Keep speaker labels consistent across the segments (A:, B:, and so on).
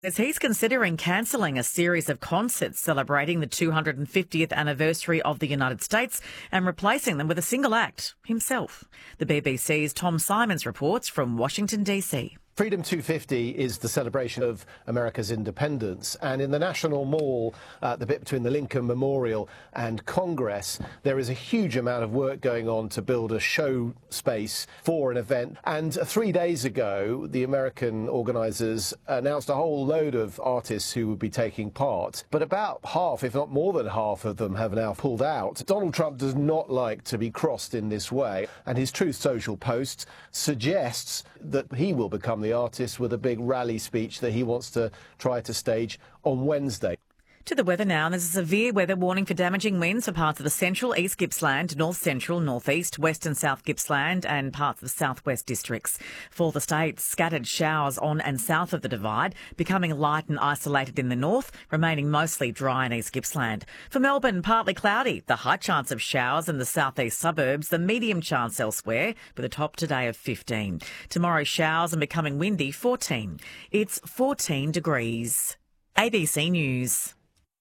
A: As he's considering cancelling a series of concerts celebrating the 250th anniversary of the United States and replacing them with a single act, himself. The BBC's Tom Simons reports from Washington, D.C.
B: Freedom 250 is the celebration of America's independence, and in the National Mall, the bit between the Lincoln Memorial and Congress, there is a huge amount of work going on to build a show space for an event. And 3 days ago, the American organisers announced a whole load of artists who would be taking part, but about half, if not more than half of them, have now pulled out. Donald Trump does not like to be crossed in this way, and his Truth Social post suggests that he will become the artist with a big rally speech that he wants to try to stage on Wednesday.
A: To the weather now. There's a severe weather warning for damaging winds for parts of the central East Gippsland, north central, northeast, west and south Gippsland and parts of the southwest districts. For the state, scattered showers on and south of the Divide, becoming light and isolated in the north, remaining mostly dry in East Gippsland. For Melbourne, partly cloudy, the high chance of showers in the southeast suburbs, the medium chance elsewhere, with a top today of 15. Tomorrow, showers and becoming windy, 14. It's 14 degrees. ABC News.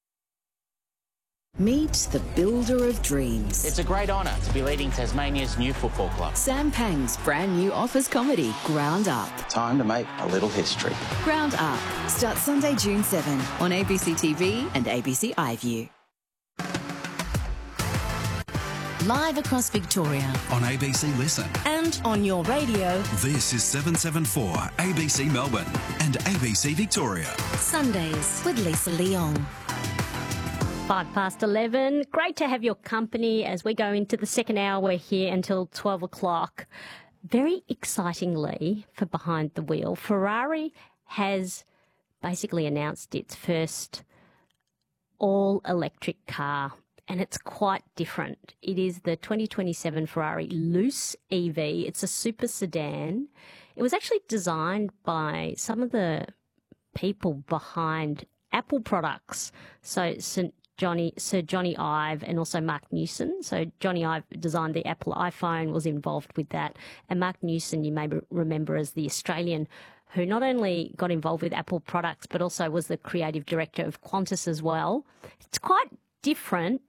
C: Meet the builder of dreams.
D: It's a great honour to be leading Tasmania's new football club.
C: Sam Pang's brand new office comedy, Ground Up.
E: Time to make a little history.
C: Ground Up starts Sunday, June 7 on ABC TV and ABC iView. Live across Victoria.
F: On ABC Listen.
C: And on your radio.
F: This is 774 ABC Melbourne and ABC Victoria.
C: Sundays with Lisa Leong.
G: 11:05. Great to have your company as we go into the second hour. We're here until 12 o'clock. Very excitingly for Behind the Wheel, Ferrari has basically announced its first all-electric car, and it's quite different. It is the 2027 Ferrari Luce EV. It's a super sedan. It was actually designed by some of the people behind Apple products. So Sir Johnny Ive and also Mark Newson. So Johnny Ive designed the Apple iPhone, was involved with that. And Mark Newson, you may remember as the Australian who not only got involved with Apple products, but also was the creative director of Qantas as well. It's quite different.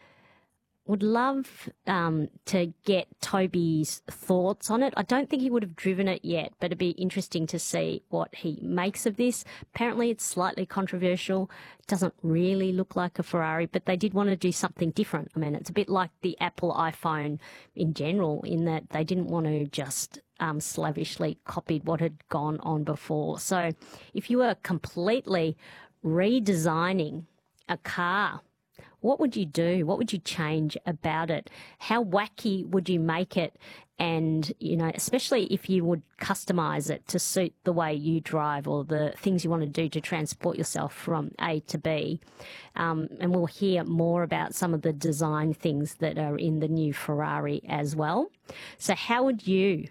G: Would love to get Toby's thoughts on it. I don't think he would have driven it yet, but it'd be interesting to see what he makes of this. Apparently it's slightly controversial. It doesn't really look like a Ferrari, but they did want to do something different. I mean, it's a bit like the Apple iPhone in general, in that they didn't want to just slavishly copied what had gone on before. So if you were completely redesigning a car, what would you do? What would you change about it? How wacky would you make it? And, you know, especially if you would customize it to suit the way you drive or the things you want to do to transport yourself from A to B. And we'll hear more about some of the design things that are in the new Ferrari as well. So how would you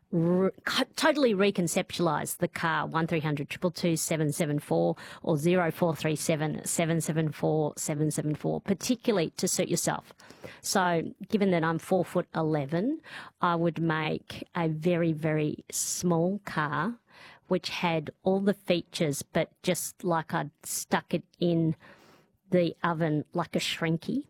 G: totally reconceptualise the car? 1300 222 774 or 0437 774 774, particularly to suit yourself. So given that I'm 4'11", I would make a very, very small car which had all the features, but just like I'd stuck it in the oven like a shrinky.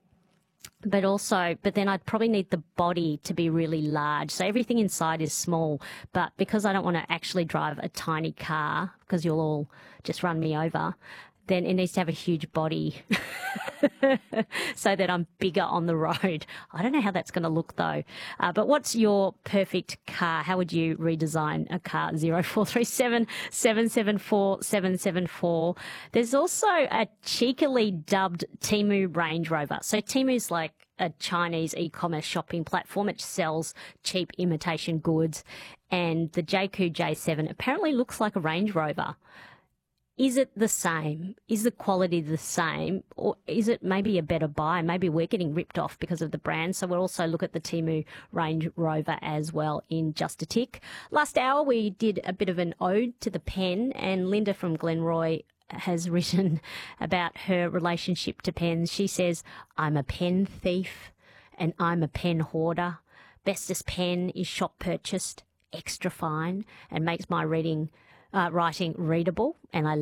G: But then I'd probably need the body to be really large. So everything inside is small, but because I don't want to actually drive a tiny car, because you'll all just run me over, then it needs to have a huge body so that I'm bigger on the road. I don't know how that's going to look though. But what's your perfect car? How would you redesign a car? 0437 774 774. There's also a cheekily dubbed Temu Range Rover. So Temu's like a Chinese e-commerce shopping platform. It sells cheap imitation goods. And the JQ J7 apparently looks like a Range Rover. Is it the same? Is the quality the same? Or is it maybe a better buy? Maybe we're getting ripped off because of the brand. So we'll also look at the Temu Range Rover as well in just a tick. Last hour, we did a bit of an ode to the pen, and Linda from Glenroy has written about her relationship to pens. She says, I'm a pen thief and I'm a pen hoarder. Bestest pen is shop purchased, extra fine, and makes my writing readable, and I